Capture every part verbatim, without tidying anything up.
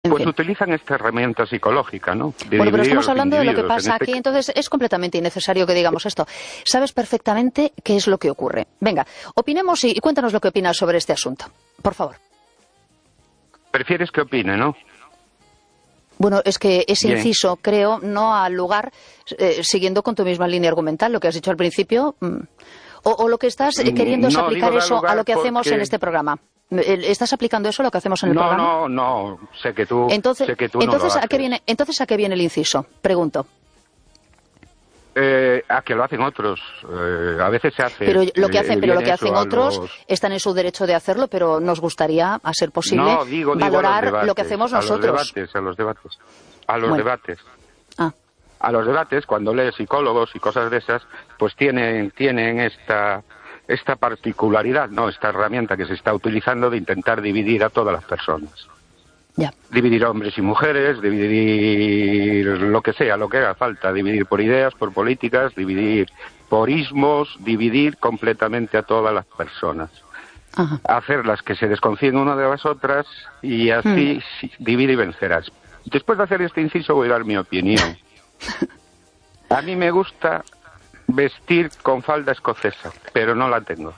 En Pues fin. utilizan esta herramienta psicológica, ¿no? De Bueno, pero dividir a estamos los hablando de lo que individuos. pasa En este aquí, entonces es completamente innecesario que digamos esto. Sabes perfectamente qué es lo que ocurre. Venga, opinemos y, y cuéntanos lo que opinas sobre este asunto, por favor. Prefieres que opine, ¿no? Bueno, es que ese Bien. inciso, creo, no ha lugar, eh, siguiendo con tu misma línea argumental, lo que has dicho al principio, mm, o, o lo que estás eh, queriendo es No, aplicar digo, da eso a lugar lo que hacemos porque... en este programa. Eh, ¿Estás aplicando eso a lo que hacemos en el No, programa? no, no, sé que tú, Entonces, sé que tú no lo entonces, ¿a qué haces. viene, entonces, ¿a qué viene el inciso? Pregunto. Eh, a que lo hacen otros. Eh, a veces se hace. Pero lo que eh, hacen, pero lo viene que eso hacen a otros los... están en su derecho de hacerlo, pero nos gustaría, a ser posible, No, digo, digo a los valorar debates. lo que hacemos a los nosotros. debates, a los debates. A los Bueno. debates. Ah, A los debates, cuando lees psicólogos y cosas de esas, pues tienen, tienen esta, esta particularidad, ¿no? Esta herramienta que se está utilizando de intentar dividir a todas las personas. ya. Dividir hombres y mujeres, dividir lo que sea, lo que haga falta, dividir por ideas, por políticas, dividir por ismos, dividir completamente a todas las personas. Ajá. Hacerlas que se desconfíen una de las otras y así sí, divide y vencerás. Después de hacer este inciso voy a dar mi opinión. A mí me gusta vestir con falda escocesa, pero no la tengo.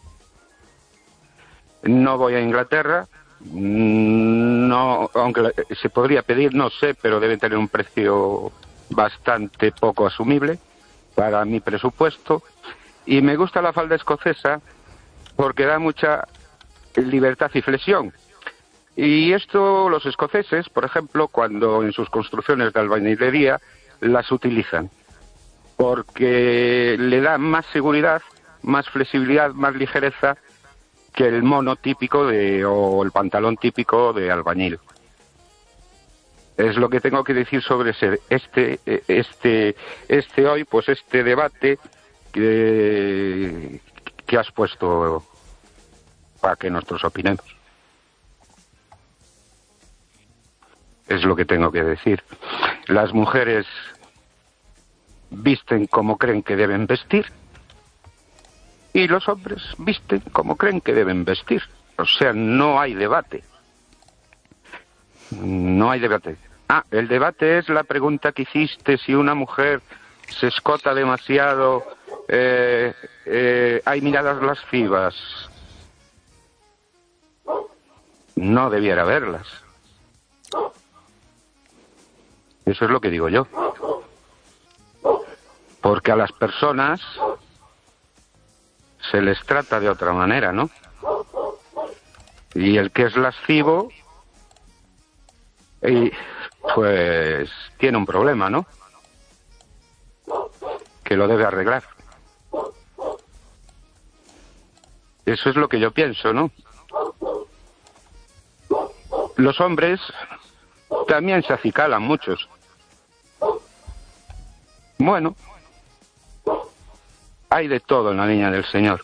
No voy a Inglaterra, no, aunque la- se podría pedir, no sé, pero debe tener un precio bastante poco asumible para mi presupuesto. Y me gusta la falda escocesa porque da mucha libertad y flexión. Y esto los escoceses, por ejemplo, cuando en sus construcciones de albañilería las utilizan, porque le da más seguridad, más flexibilidad, más ligereza que el mono típico de, o el pantalón típico de albañil. Es lo que tengo que decir sobre ese, este, este, este hoy, pues este debate que, que has puesto para que nosotros opinemos. Es lo que tengo que decir. Las mujeres visten como creen que deben vestir y los hombres visten como creen que deben vestir. O sea, no hay debate. No hay debate. Ah, el debate es la pregunta que hiciste, si una mujer se escota demasiado, eh, eh, hay miradas lascivas. No debiera haberlas. Eso es lo que digo yo. Porque a las personas se les trata de otra manera, ¿no? Y el que es lascivo, y, pues tiene un problema, ¿no? Que lo debe arreglar. Eso es lo que yo pienso, ¿no? Los hombres también se acicalan muchos. Bueno, hay de todo en la Niña del Señor.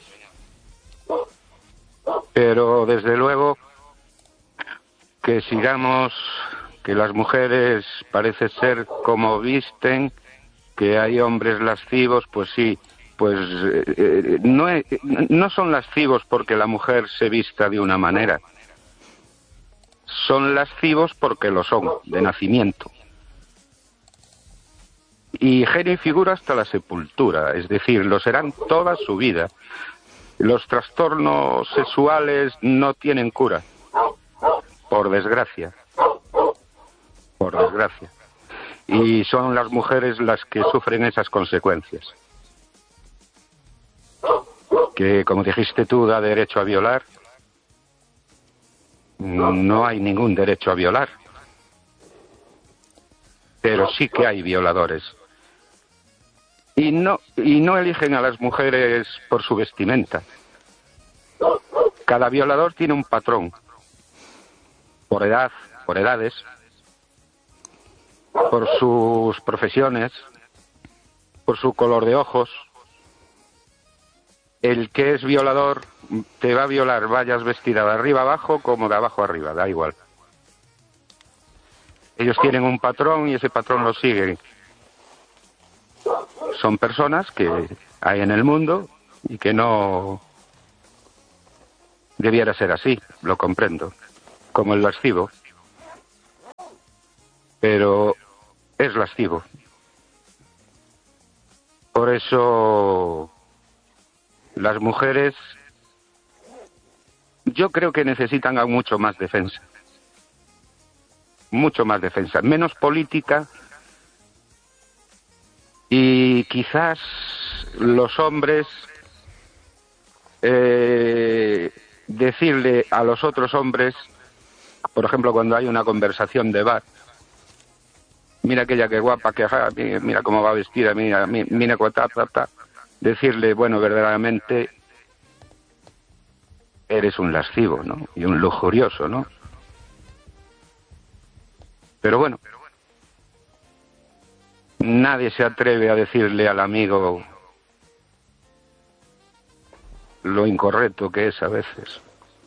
Pero desde luego que sigamos, que las mujeres parece ser como visten, que hay hombres lascivos, pues sí, pues eh, no, es- no son lascivos porque la mujer se vista de una manera. Son lascivos porque lo son, de nacimiento. Y genio y figura hasta la sepultura, es decir, lo serán toda su vida. Los trastornos sexuales no tienen cura, por desgracia, por desgracia. Y son las mujeres las que sufren esas consecuencias. Que, como dijiste tú, da derecho a violar. No hay ningún derecho a violar. Pero sí que hay violadores. Y no, y no eligen a las mujeres por su vestimenta. Cada violador tiene un patrón. Por edad, por edades, por sus profesiones, por su color de ojos. El que es violador te va a violar, vayas vestida de arriba abajo como de abajo arriba, da igual. Ellos tienen un patrón y ese patrón lo siguen. Son personas que hay en el mundo y que no debiera ser así, lo comprendo, como el lascivo. pero es lascivo. Por eso las mujeres, yo creo que necesitan a mucho más defensa, mucho más defensa, menos política, y quizás los hombres eh, decirle a los otros hombres, por ejemplo, cuando hay una conversación de bar, mira aquella que guapa, que ja, mira cómo va vestida, mira, mira, mira ta, ta, ta. Decirle, bueno, verdaderamente eres un lascivo, ¿no? Y un lujurioso, ¿no? Pero bueno, nadie se atreve a decirle al amigo lo incorrecto que es a veces.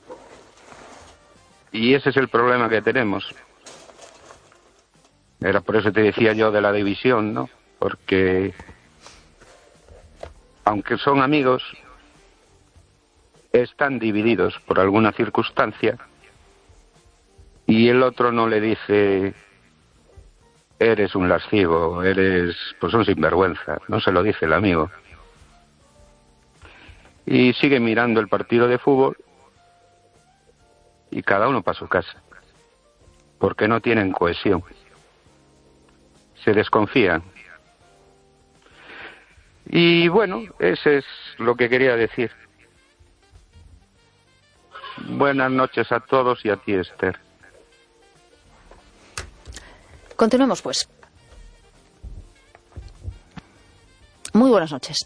Y ese es el problema que tenemos. Era por eso te decía yo de la división, ¿no? Porque aunque son amigos, están divididos por alguna circunstancia y el otro no le dice eres un lascivo, eres pues un sinvergüenza, no se lo dice el amigo. Y sigue mirando el partido de fútbol y cada uno para su casa, porque no tienen cohesión. Se desconfían. Y bueno, ese es lo que quería decir. Buenas noches a todos y a ti, Esther. Continuemos, pues. Muy buenas noches.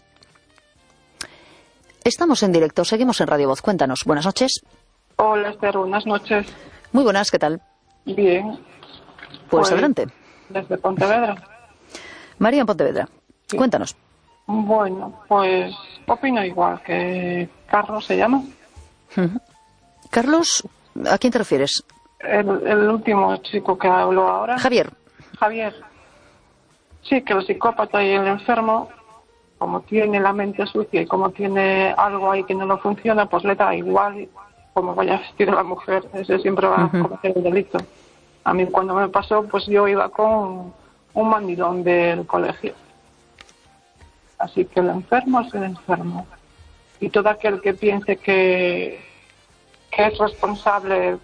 Estamos en directo, seguimos en Radio Voz. Cuéntanos. Buenas noches. Hola, Esther, buenas noches. Muy buenas, ¿qué tal? Bien. Pues, pues adelante. Desde Pontevedra. María en Pontevedra. Sí. Cuéntanos. Bueno, pues opino igual que Carlos se llama. Uh-huh. Carlos, ¿a quién te refieres? El, el último chico que habló ahora. Javier. Javier. Sí, que el psicópata y el enfermo, como tiene la mente sucia y como tiene algo ahí que no lo funciona, pues le da igual como vaya vestida la mujer. Ese siempre va uh-huh. a cometer el delito. A mí cuando me pasó, pues yo iba con un mandilón del colegio. Así que el enfermo es el enfermo. Y todo aquel que piense que, que es responsable,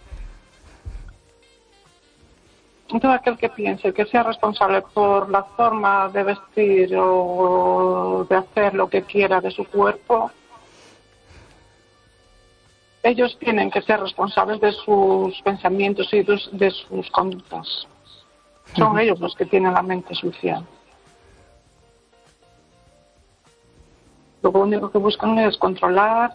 todo aquel que piense que sea responsable por la forma de vestir o de hacer lo que quiera de su cuerpo, ellos tienen que ser responsables de sus pensamientos y de sus conductas. Son uh-huh. ellos los que tienen la mente sucia. Lo único que buscan es controlar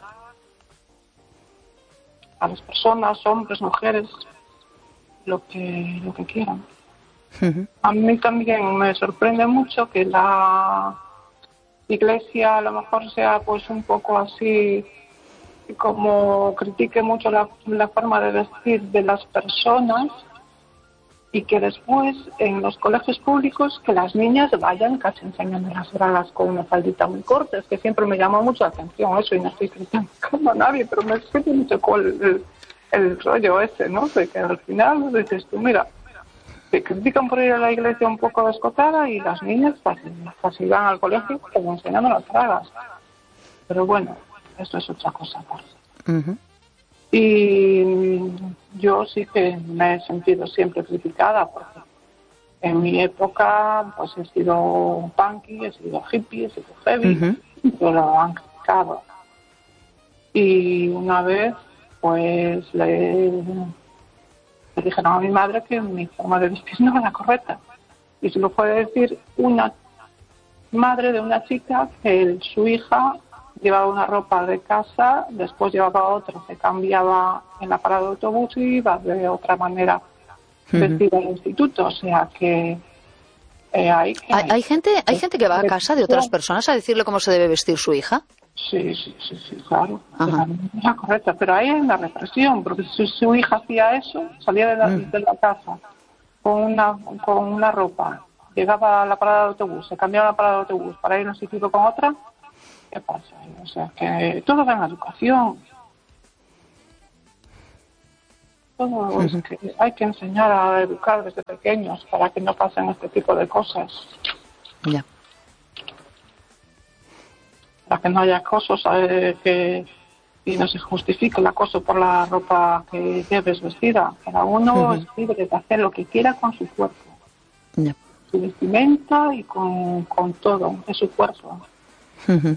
a las personas, hombres, mujeres, lo que lo que quieran. Uh-huh. A mí también me sorprende mucho que la iglesia a lo mejor sea pues un poco así, como critique mucho la, la forma de vestir de las personas y que después en los colegios públicos que las niñas vayan casi enseñando las bragas con una faldita muy corta. Es que siempre me llama mucho la atención eso y no estoy criticando a nadie, pero me siento mucho con el, el, el rollo ese, ¿no? De que al final dices tú, mira, te critican por ir a la iglesia un poco descotada y las niñas fácil, fácil van al colegio como enseñando las bragas. Pero bueno, eso es otra cosa aparte. Uh-huh. Y yo sí que me he sentido siempre criticada porque en mi época pues he sido punky, he sido hippie, he sido heavy, uh-huh. y me lo han criticado. Y una vez pues le, le dijeron a mi madre que mi forma de vestir no era correcta. Y se lo puede decir una madre de una chica que su hija llevaba una ropa de casa, después llevaba otra, se cambiaba en la parada de autobús y iba de otra manera vestida al instituto. O sea que eh, hay, que ¿Hay, hay gente hay gente que va a casa de otras personas a decirle cómo se debe vestir su hija? Sí, sí, sí, sí, claro. Es la correcta, pero ahí hay una represión, porque si su hija hacía eso, salía de la, mm. de la casa con una, con una ropa, llegaba a la parada de autobús, se cambiaba la parada de autobús para ir a un instituto con otra. ¿Qué pasa? O sea, que todo va en educación. Todo es que hay que enseñar a educar desde pequeños para que no pasen este tipo de cosas. Ya. Para que no haya acosos eh, que, y no se justifique el acoso por la ropa que lleves vestida. Cada uno uh-huh. es libre de hacer lo que quiera con su cuerpo. Ya. Su vestimenta y con, con todo de su cuerpo. Uh-huh.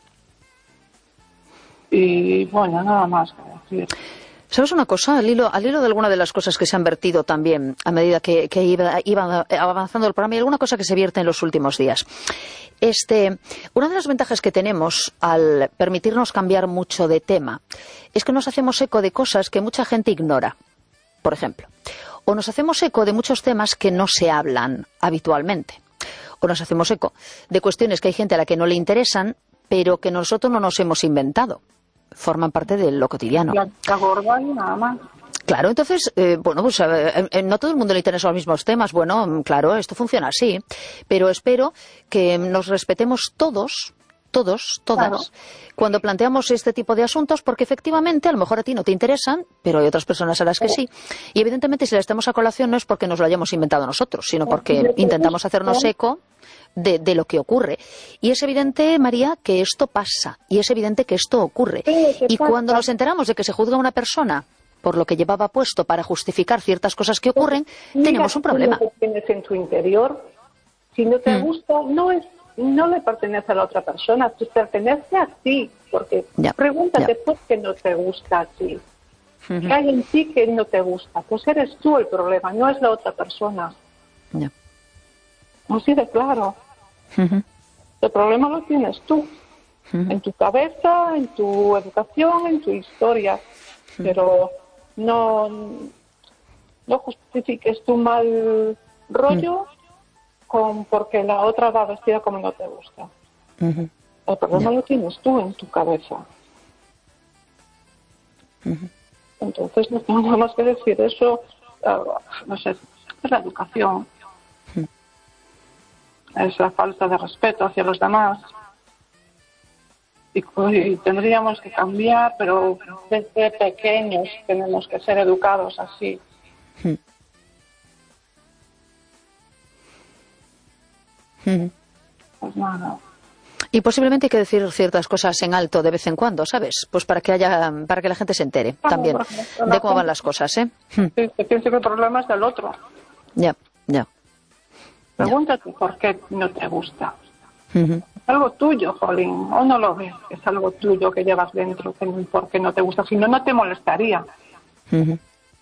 Y bueno, nada más que decir. ¿Sabes una cosa? Al hilo, al hilo de alguna de las cosas que se han vertido también a medida que, que iba, iba avanzando el programa y alguna cosa que se vierte en los últimos días. Este, una de las ventajas que tenemos al permitirnos cambiar mucho de tema es que nos hacemos eco de cosas que mucha gente ignora, por ejemplo. O nos hacemos eco de muchos temas que no se hablan habitualmente. O nos hacemos eco de cuestiones que hay gente a la que no le interesan, pero que nosotros no nos hemos inventado. Forman parte de lo cotidiano. La, la gorda y nada más. Claro, entonces, eh, bueno, pues eh, eh, no todo el mundo le interesan los mismos temas. Bueno, claro, esto funciona así. Pero espero que nos respetemos todos, todos, todas, claro, cuando planteamos este tipo de asuntos, porque efectivamente a lo mejor a ti no te interesan, pero hay otras personas a las que sí. Y evidentemente si les damos a colación no es porque nos lo hayamos inventado nosotros, sino porque intentamos hacernos eco De, de lo que ocurre. Y es evidente, María, que esto pasa. Y es evidente que esto ocurre. Sí, y cuando nos enteramos de que se juzga a una persona por lo que llevaba puesto para justificar ciertas cosas que ocurren, Mira, tenemos un problema. Lo que tienes en tu interior, si no te mm. gusta, no es, no le pertenece a la otra persona, te pertenece a ti. Porque ya, pregúntate ya. por qué no te gusta a ti. Uh-huh. ¿Qué hay en ti que no te gusta? Pues eres tú el problema, no es la otra persona. Ya. Así de claro. Uh-huh. El problema lo tienes tú, uh-huh. en tu cabeza, en tu educación, en tu historia. Uh-huh. Pero no, no justifiques tu mal rollo uh-huh. con porque la otra va vestida como no te gusta. Uh-huh. El problema yeah. lo tienes tú en tu cabeza. Uh-huh. Entonces no tengo nada más que decir. Eso, uh, no sé, es la educación. Es la falta de respeto hacia los demás. Y, y tendríamos que cambiar, pero desde pequeños tenemos que ser educados así. Hmm. Hmm. Pues nada. Y posiblemente hay que decir ciertas cosas en alto de vez en cuando, ¿sabes? Pues para que haya, para que la gente se entere ah, también ejemplo, de cómo van las cosas, ¿eh? Sí, que pienso que el problema es del otro. Ya, ya. Pregúntate yeah. por qué no te gusta. Uh-huh. Es algo tuyo, Jolín, o no lo ves, es algo tuyo que llevas dentro, que por qué no te gusta, si no, no te molestaría. Uh-huh.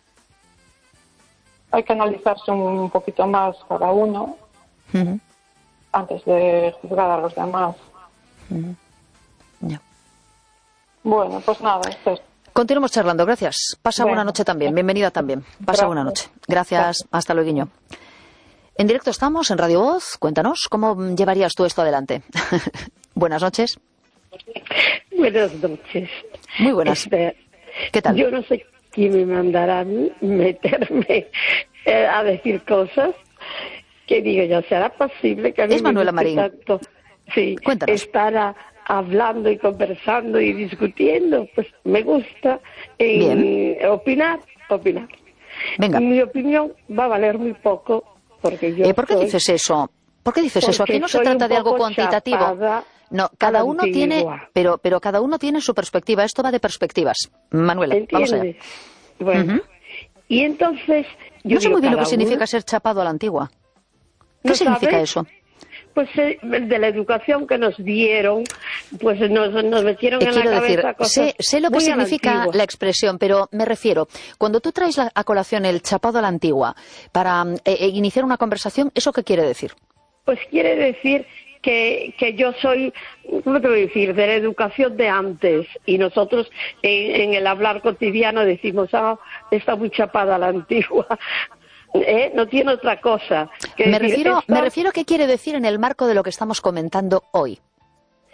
Hay que analizarse un poquito más cada uno uh-huh. antes de juzgar a los demás. Uh-huh. Yeah. Bueno, pues nada, esto es. Continuamos charlando, gracias. Pasa Bueno. buena noche también, bienvenida también. Pasa Gracias. buena noche. Gracias, Gracias. Hasta luego. En directo estamos en Radio Voz. Cuéntanos, ¿cómo llevarías tú esto adelante? Buenas noches. Buenas noches. Muy buenas. Este, ¿Qué tal? Yo no sé quién me mandará a mí meterme eh, a decir cosas que digo, ya será posible que a mí es me Manuela Marín. Tanto, sí, Cuéntanos. estar a, hablando y conversando y discutiendo. Pues me gusta eh, opinar, opinar. Venga. Mi opinión va a valer muy poco. Porque yo eh, ¿Por qué soy, dices eso? ¿Por qué dices eso? Aquí no se trata de algo cuantitativo. No, cada uno antigua. tiene, pero pero cada uno tiene su perspectiva. Esto va de perspectivas. Manuela, ¿entiendes? Vamos allá. Bueno, uh-huh. y entonces yo no sé digo, muy bien lo que uno, significa ser chapado a la antigua. ¿Qué ¿no significa sabes? eso? Pues eh, de la educación que nos dieron, pues nos, nos metieron eh, en quiero la cabeza decir, cosas sé, sé lo que muy significa la, la expresión, pero me refiero, cuando tú traes la, a colación el chapado a la antigua para eh, iniciar una conversación, ¿eso qué quiere decir? Pues quiere decir que, que yo soy, ¿cómo te voy a decir?, de la educación de antes, y nosotros en, en el hablar cotidiano decimos, ah, está muy chapada a la antigua. ¿Eh? No tiene otra cosa. Que me, decir, refiero, esto... me refiero a qué quiere decir en el marco de lo que estamos comentando hoy.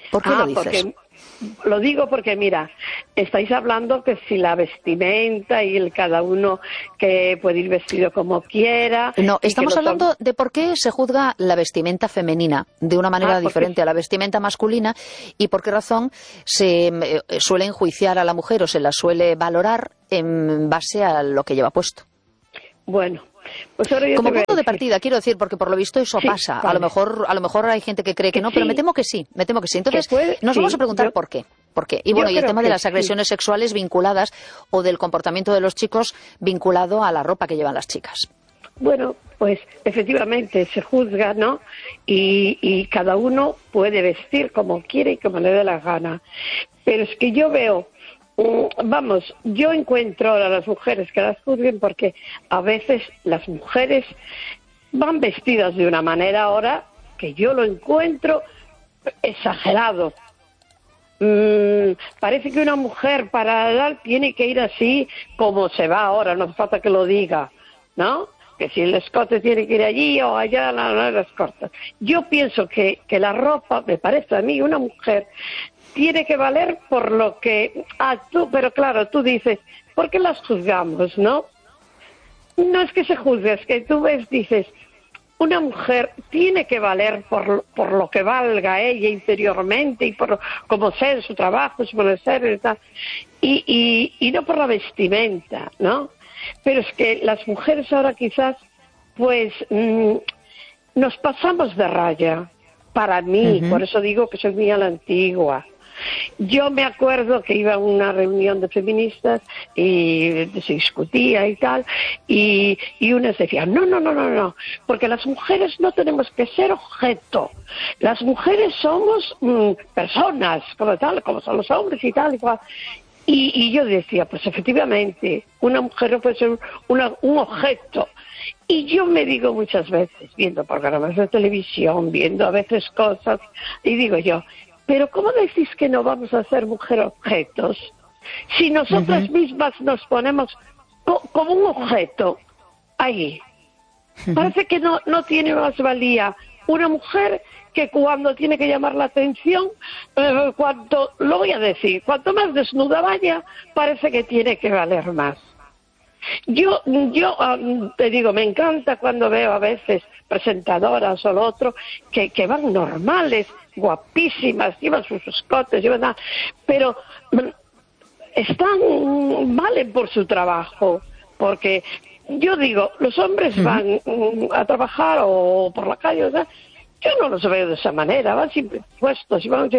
¿Por qué ah, lo dices? Porque, lo digo porque, mira, estáis hablando que si la vestimenta y el cada uno que puede ir vestido como quiera. No, estamos hablando son... de por qué se juzga la vestimenta femenina de una manera ah, diferente a la vestimenta masculina y por qué razón se eh, suele enjuiciar a la mujer o se la suele valorar en base a lo que lleva puesto. Bueno, pues ahora yo como te voy punto a de decir... partida, quiero decir, porque por lo visto eso sí, pasa. vale. A lo mejor, a lo mejor hay gente que cree que, que no, sí. Pero me temo que sí, me temo que sí. Entonces, que puede, nos sí, vamos a preguntar yo, por qué. ¿Por qué? Y bueno, y el tema de las agresiones sí. sexuales vinculadas o del comportamiento de los chicos vinculado a la ropa que llevan las chicas. Bueno, pues efectivamente se juzga, ¿no? Y, y cada uno puede vestir como quiere y como le dé la gana. Pero es que yo veo, vamos, yo encuentro a las mujeres que las juzguen porque a veces las mujeres van vestidas de una manera ahora que yo lo encuentro exagerado. Mm, parece que una mujer para dar tiene que ir así como se va ahora, no hace falta que lo diga, ¿no? Que si el escote tiene que ir allí o allá, no, no, las cortas. Yo pienso que, que la ropa, me parece a mí, una mujer tiene que valer por lo que... Ah, tú, pero claro, tú dices, ¿por qué las juzgamos, no? No es que se juzgue, es que tú ves, dices, una mujer tiene que valer por, por lo que valga ella interiormente y por como sea en su trabajo, su ser y tal, y, y, y no por la vestimenta, ¿no? Pero es que las mujeres ahora quizás, pues, mmm, nos pasamos de raya, para mí, uh-huh. Por eso digo que soy muy a la antigua. Yo me acuerdo que iba a una reunión de feministas y se discutía y tal, y, y unas decían, no, no, no, no, no, porque las mujeres no tenemos que ser objeto, las mujeres somos mmm, personas, como tal, como son los hombres y tal y cual. Y, y yo decía, pues efectivamente, una mujer no puede ser una, un objeto. Y yo me digo muchas veces, viendo programas de televisión, viendo a veces cosas, y digo yo, pero ¿cómo decís que no vamos a ser mujer objetos? Si nosotras uh-huh. mismas nos ponemos co- como un objeto ahí. Uh-huh. Parece que no, no tiene más valía una mujer que cuando tiene que llamar la atención, eh, cuanto, lo voy a decir, cuanto más desnuda vaya, parece que tiene que valer más. Yo, yo um, te digo, me encanta cuando veo a veces presentadoras o lo otro que, que van normales, guapísimas, llevan sus escotes, llevan nada, pero están, valen por su trabajo, porque yo digo, los hombres van um, a trabajar o por la calle, ¿verdad? Yo no los veo de esa manera, van siempre puestos y van... Y,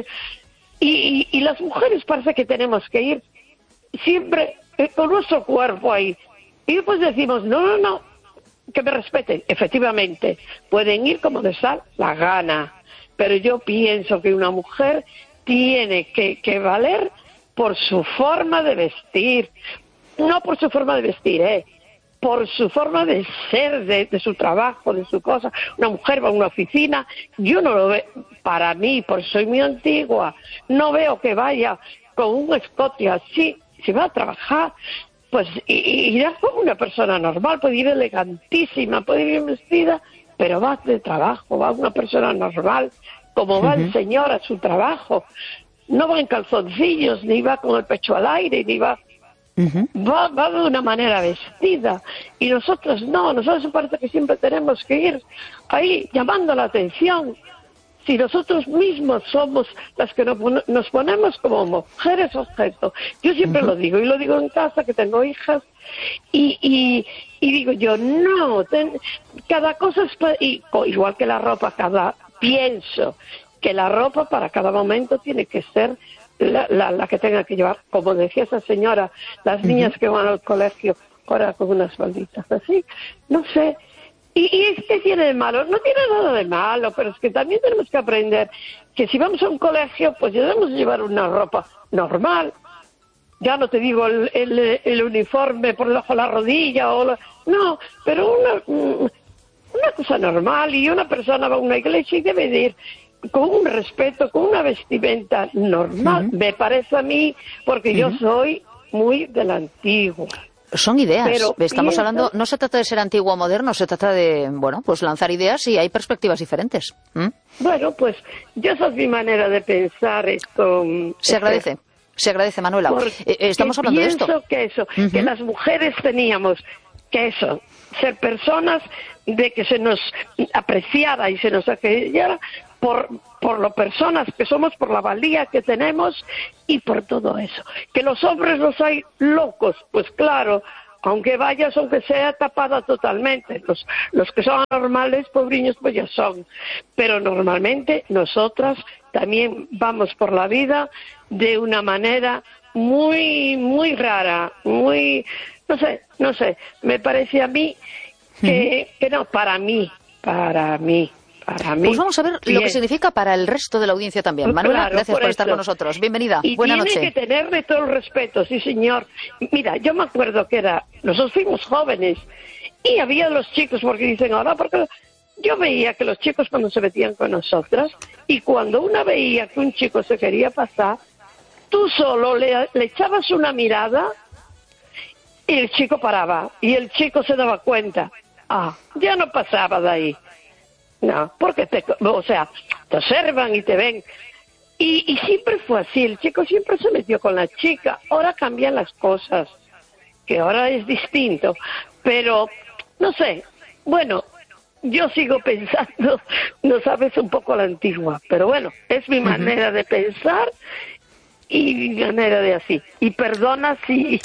y, y las mujeres parece que tenemos que ir siempre con nuestro cuerpo ahí. Y después decimos, no, no, no, que me respeten. Efectivamente, pueden ir como les da la gana, pero yo pienso que una mujer tiene que, que valer por su forma de vestir, no por su forma de vestir, ¿eh? Por su forma de ser, de, de su trabajo, de su cosa. Una mujer va a una oficina, yo no lo veo, para mí, por soy muy antigua, no veo que vaya con un escote así, si va a trabajar, pues irá como una persona normal, puede ir elegantísima, puede ir bien vestida, pero va de trabajo, va una persona normal, como va uh-huh. el señor a su trabajo, no va en calzoncillos, ni va con el pecho al aire, ni va... Uh-huh. Va, va de una manera vestida, y nosotros no, nosotros parece que siempre tenemos que ir ahí llamando la atención. Si nosotros mismos somos las que nos ponemos como mujeres objeto, yo siempre uh-huh. lo digo, y lo digo en casa que tengo hijas, y, y, y digo yo, no, ten, cada cosa es, pa- y, igual que la ropa, cada pienso que la ropa para cada momento tiene que ser La, la, la que tenga que llevar, como decía esa señora, las niñas uh-huh. que van al colegio ahora con unas falditas así, no sé, y, y es que tiene de malo, no tiene nada de malo, pero es que también tenemos que aprender que si vamos a un colegio, pues debemos llevar una ropa normal, ya no te digo el, el, el uniforme por debajo de la rodilla, o la, no, pero una, una cosa normal, y una persona va a una iglesia y debe de ir con un respeto, con una vestimenta normal, uh-huh. me parece a mí, porque uh-huh. yo soy muy de la antigua. Son ideas. Pero Estamos pienso... hablando, no se trata de ser antiguo o moderno, se trata de, bueno, pues lanzar ideas y hay perspectivas diferentes. ¿Mm? Bueno, pues yo esa es mi manera de pensar esto. Se agradece, se agradece, Manuela. Eh, estamos hablando de esto. Pienso que eso, uh-huh. que las mujeres teníamos que eso, ser personas de que se nos apreciara y se nos aquellara por, por lo personas que somos, por la valía que tenemos y por todo eso. Que los hombres los hay locos, pues claro, aunque vayas, aunque sea tapada totalmente. Los, los que son anormales, pobriños, pues ya son. Pero normalmente nosotras también vamos por la vida de una manera muy, muy rara, muy, no sé, no sé, me parece a mí que, que no, para mí, para mí. Para mí, pues vamos a ver bien. Lo que significa para el resto de la audiencia también. Manuela, claro, gracias por, por estar con nosotros. Bienvenida. Y buena tiene noche. que tenerle todo el respeto, sí señor. Mira, yo me acuerdo que era, nosotros fuimos jóvenes y había los chicos, porque dicen ahora, porque yo veía que los chicos cuando se metían con nosotras y cuando una veía que un chico se quería pasar, tú solo le, le echabas una mirada y el chico paraba y el chico se daba cuenta. Ah, ya no pasaba de ahí. No, porque te, o sea, te observan y te ven. Y, y siempre fue así, el chico siempre se metió con la chica. Ahora cambian las cosas, que ahora es distinto. Pero, no sé, bueno, yo sigo pensando, no sabes, un poco a la antigua. Pero bueno, es mi manera de pensar y mi manera de así. Y perdona si,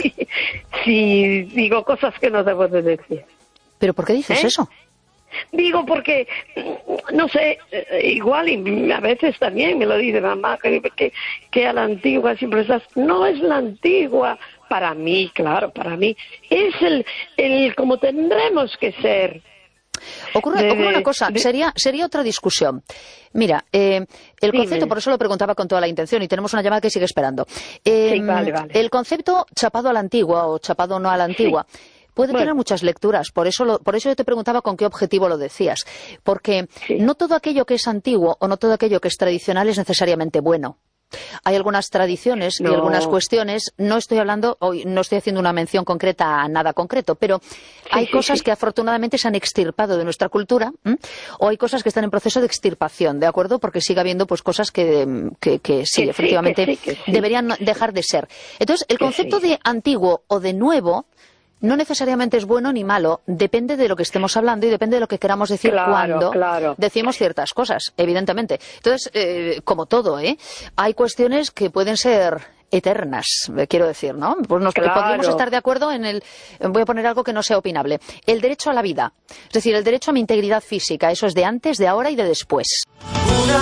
si digo cosas que no debo de decir. ¿Pero por qué dices ¿Eh? eso? Digo porque, no sé, igual y a veces también me lo dice mamá, que, que, que a la antigua siempre estás. No es la antigua, para mí, claro, para mí. Es el, el como tendremos que ser. Ocurre, de, ocurre una cosa, de... sería, sería otra discusión. Mira, eh, el Dime. concepto, por eso lo preguntaba con toda la intención y tenemos una llamada que sigue esperando. Eh, sí, vale, vale. El concepto chapado a la antigua o chapado no a la antigua. Sí. Puede bueno. tener muchas lecturas, por eso, lo, por eso yo te preguntaba con qué objetivo lo decías. Porque sí. no todo aquello que es antiguo o no todo aquello que es tradicional es necesariamente bueno. Hay algunas tradiciones no. y algunas cuestiones, no estoy hablando, hoy no estoy haciendo una mención concreta a nada concreto, pero sí, hay sí, cosas sí. que afortunadamente se han extirpado de nuestra cultura, ¿m? o hay cosas que están en proceso de extirpación, ¿de acuerdo? Porque sigue habiendo pues cosas que, que, que sí, que efectivamente, sí, que sí, que sí. deberían dejar de ser. Entonces, el concepto sí. de antiguo o de nuevo no necesariamente es bueno ni malo, depende de lo que estemos hablando y depende de lo que queramos decir claro, cuando claro. decimos ciertas cosas, evidentemente. Entonces, eh, como todo, ¿eh? hay cuestiones que pueden ser eternas, quiero decir, ¿no? Pues nos claro. podríamos estar de acuerdo en el... Voy a poner algo que no sea opinable. El derecho a la vida, es decir, el derecho a mi integridad física, eso es de antes, de ahora y de después.